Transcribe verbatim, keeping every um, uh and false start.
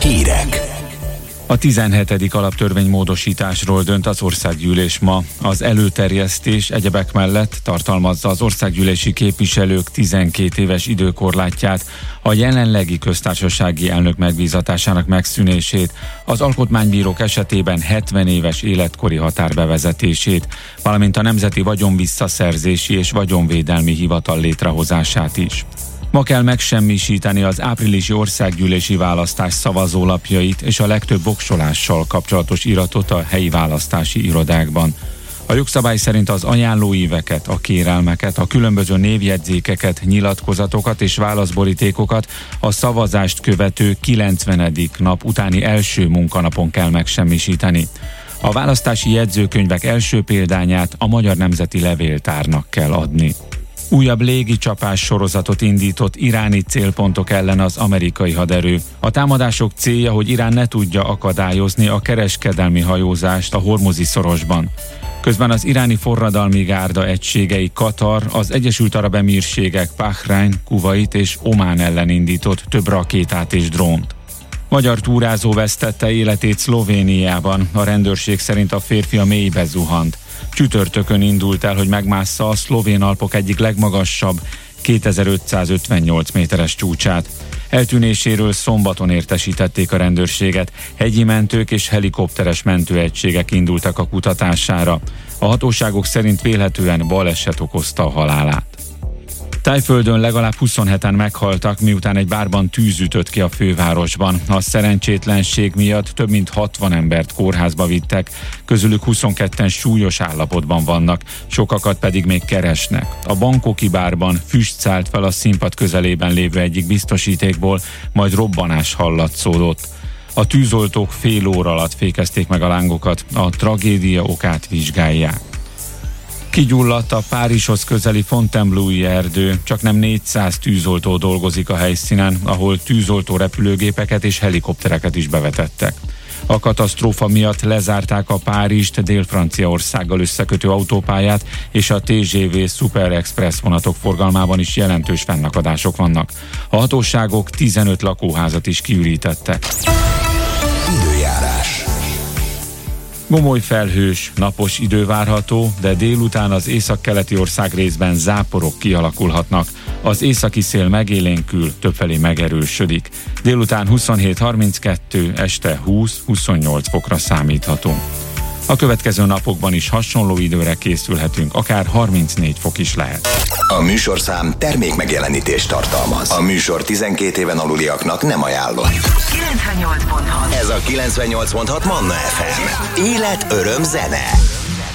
Hírek. A tizenhetedik alaptörvénymódosításról dönt az országgyűlés ma. Az előterjesztés egyebek mellett tartalmazza az országgyűlési képviselők tizenkét éves időkorlátját, a jelenlegi köztársasági elnök megbízatásának megszűnését, az alkotmánybírók esetében hetven éves életkori határ bevezetését, valamint a Nemzeti Vagyonvisszaszerzési és Vagyonvédelmi Hivatal létrehozását is. Ma kell megsemmisíteni az áprilisi országgyűlési választás szavazólapjait és a legtöbb voksolással kapcsolatos iratot a helyi választási irodákban. A jogszabály szerint az ajánlóíveket, a kérelmeket, a különböző névjegyzékeket, nyilatkozatokat és válaszborítékokat a szavazást követő kilencvenedik nap utáni első munkanapon kell megsemmisíteni. A választási jegyzőkönyvek első példányát a Magyar Nemzeti Levéltárnak kell adni. Újabb légicsapás sorozatot indított iráni célpontok ellen az amerikai haderő. A támadások célja, hogy Irán ne tudja akadályozni a kereskedelmi hajózást a Hormuzi szorosban. Közben az iráni forradalmi gárda egységei Katar, az Egyesült Arab Emírségek, Bahrein, Kuvait és Omán ellen indított több rakétát és drónt. Magyar túrázó vesztette életét Szlovéniában, a rendőrség szerint a férfi a mélybe zuhant. Csütörtökön indult el, hogy megmássza a szlovén Alpok egyik legmagasabb, kétezer-ötszázötvennyolc méteres csúcsát. Eltűnéséről szombaton értesítették a rendőrséget, hegyi mentők és helikopteres mentőegységek indultak a kutatására. A hatóságok szerint vélhetően baleset okozta a halálát. Tájföldön legalább huszonheten meghaltak, miután egy bárban tűz ütött ki a fővárosban. A szerencsétlenség miatt több mint hatvan embert kórházba vittek, közülük huszonketten súlyos állapotban vannak, sokakat pedig még keresnek. A bangkoki bárban füst szállt fel a színpad közelében lévő egyik biztosítékból, majd robbanás hallatszódott. A tűzoltók fél óra alatt fékezték meg a lángokat, a tragédia okát vizsgálják. Kigyulladt a Párizshoz közeli Fontainebleau-i erdő, csaknem négyszáz tűzoltó dolgozik a helyszínen, ahol tűzoltó repülőgépeket és helikoptereket is bevetettek. A katasztrófa miatt lezárták a Párizst Dél-Franciaországgal összekötő autópályát, és a té gé vé Super Express vonatok forgalmában is jelentős fennakadások vannak. A hatóságok tizenöt lakóházat is kiürítettek. Időjárás. Gomoly felhős, napos idő várható, de délután az északkeleti ország részben záporok kialakulhatnak. Az északi szél megélénkül, többfelé megerősödik. Délután huszonhét harminckettő, este húsz-huszonnyolc fokra számíthatunk. A következő napokban is hasonló időre készülhetünk, akár harmincnégy fok is lehet. A műsorszám termék megjelenítést tartalmaz. A műsor tizenkét éven aluliaknak nem ajánlott. kilencvennyolc pont hat Ez a kilencvennyolc pont hat Manna ef em. Élet, öröm, zene.